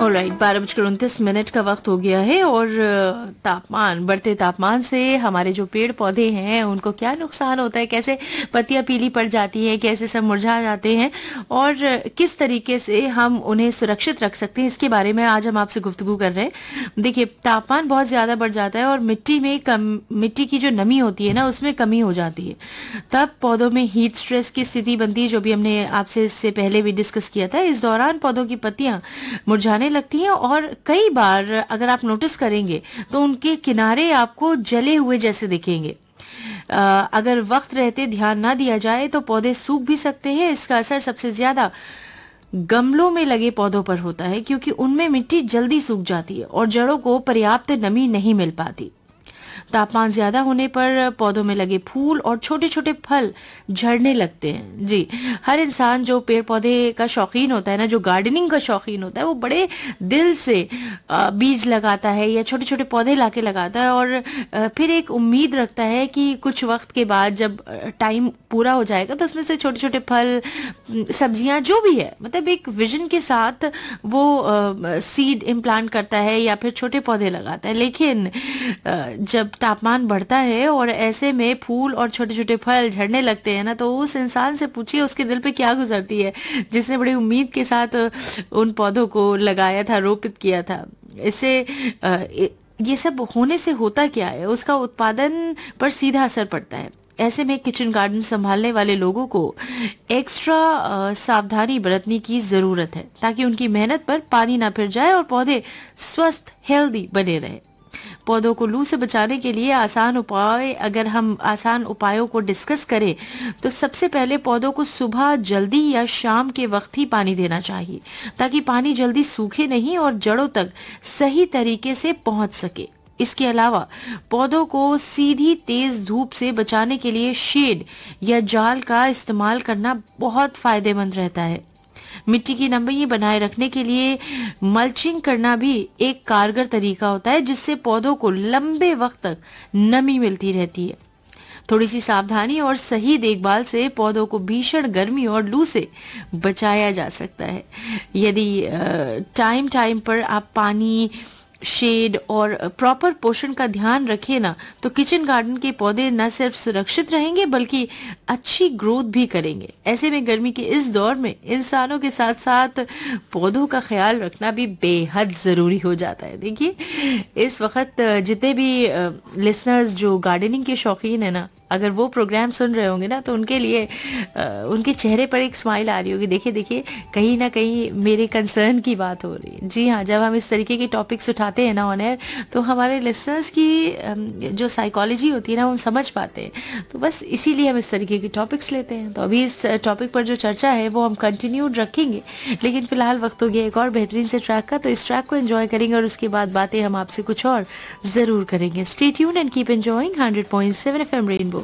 Alright, 12:29 का वक्त हो गया है और बढ़ते तापमान से हमारे जो पेड़ पौधे हैं उनको क्या नुकसान होता है, कैसे पत्तियां पीली पड़ जाती हैं, कैसे सब मुरझा जाते हैं और किस तरीके से हम उन्हें सुरक्षित रख सकते हैं, इसके बारे में आज हम आपसे गुफ्तगू कर रहे हैं। देखिए, तापमान बहुत ज्यादा बढ़ जाता है और मिट्टी की जो नमी होती है ना, उसमें कमी हो जाती है। तब पौधों में हीट स्ट्रेस की स्थिति बनती है, जो भी हमने आपसे इससे पहले भी डिस्कस किया था। इस दौरान पौधों की पत्तियां मुरझाने लगती हैं और कई बार अगर आप नोटिस करेंगे तो उनके किनारे आपको जले हुए जैसे दिखेंगे। अगर वक्त रहते ध्यान ना दिया जाए तो पौधे सूख भी सकते हैं। इसका असर सबसे ज्यादा गमलों में लगे पौधों पर होता है, क्योंकि उनमें मिट्टी जल्दी सूख जाती है और जड़ों को पर्याप्त नमी नहीं मिल पाती। तापमान ज्यादा होने पर पौधों में लगे फूल और छोटे छोटे फल झड़ने लगते हैं। जी, हर इंसान जो पेड़ पौधे का शौकीन होता है ना, जो गार्डनिंग का शौकीन होता है, वो बड़े दिल से बीज लगाता है या छोटे छोटे पौधे लाके लगाता है और फिर एक उम्मीद रखता है कि कुछ वक्त के बाद जब टाइम पूरा हो जाएगा तो उसमें से छोटे छोटे फल, सब्जियां, जो भी है, मतलब एक विजन के साथ वो सीड इम्प्लांट करता है या फिर छोटे पौधे लगाता है। लेकिन जब तापमान बढ़ता है और ऐसे में फूल और छोटे छोटे फल झड़ने लगते हैं ना, तो उस इंसान से पूछिए उसके दिल पे क्या गुजरती है, जिसने बड़ी उम्मीद के साथ उन पौधों को लगाया था, रोपित किया था। इससे ये सब होने से होता क्या है, उसका उत्पादन पर सीधा असर पड़ता है। ऐसे में किचन गार्डन संभालने वाले लोगों को एक्स्ट्रा सावधानी बरतने की जरूरत है, ताकि उनकी मेहनत पर पानी ना फिर जाए और पौधे स्वस्थ, हेल्दी बने रहे। पौधों को लू से बचाने के लिए अगर हम आसान उपायों को डिस्कस करें तो सबसे पहले पौधों को सुबह जल्दी या शाम के वक्त ही पानी देना चाहिए, ताकि पानी जल्दी सूखे नहीं और जड़ों तक सही तरीके से पहुंच सके। इसके अलावा पौधों को सीधी तेज धूप से बचाने के लिए शेड या जाल का इस्तेमाल करना बहुत फायदेमंद रहता है। मिट्टी की नमी बनाए रखने के लिए मल्चिंग करना भी एक कारगर तरीका होता है, जिससे पौधों को लंबे वक्त तक नमी मिलती रहती है। थोड़ी सी सावधानी और सही देखभाल से पौधों को भीषण गर्मी और लू से बचाया जा सकता है। यदि टाइम टाइम पर आप पानी, शेड और प्रॉपर पोषण का ध्यान रखें ना, तो किचन गार्डन के पौधे न सिर्फ सुरक्षित रहेंगे बल्कि अच्छी ग्रोथ भी करेंगे। ऐसे में गर्मी के इस दौर में इंसानों के साथ साथ पौधों का ख्याल रखना भी बेहद जरूरी हो जाता है। देखिए, इस वक्त जितने भी लिसनर्स जो गार्डनिंग के शौकीन है ना, अगर वो प्रोग्राम सुन रहे होंगे ना, तो उनके लिए उनके चेहरे पर एक स्माइल आ रही होगी। देखिए देखिए, कहीं ना कहीं मेरे कंसर्न की बात हो रही है। जी हाँ, जब हम इस तरीके के टॉपिक्स उठाते हैं ना ऑन एयर, तो हमारे लिसनर्स की जो साइकोलॉजी होती है ना, वो हम समझ पाते हैं। तो बस इसीलिए हम इस तरीके के टॉपिक्स लेते हैं। तो अभी इस टॉपिक पर जो चर्चा है वो हम कंटिन्यूड रखेंगे, लेकिन फिलहाल वक्त हो गया एक और बेहतरीन से ट्रैक का। तो इस ट्रैक को एंजॉय करेंगे और उसके बाद बातें हम आपसे कुछ और जरूर करेंगे। Stay tuned and keep enjoying 100.7 FM rainbow.